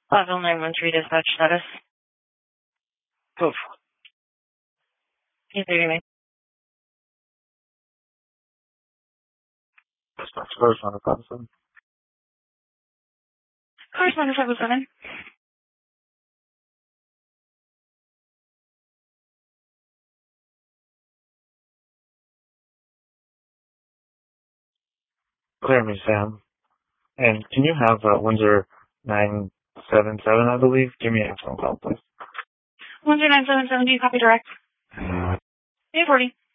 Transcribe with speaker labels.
Speaker 1: Level 913 dispatch status.
Speaker 2: Oof.
Speaker 1: Can you hear me?
Speaker 2: Dispatch, correspondent 57.
Speaker 1: Correspondent 57.
Speaker 2: Clear me, Sam. And can you have Windsor 977, I believe? Give me a phone call, please.
Speaker 1: Windsor 977, do you copy direct? 840.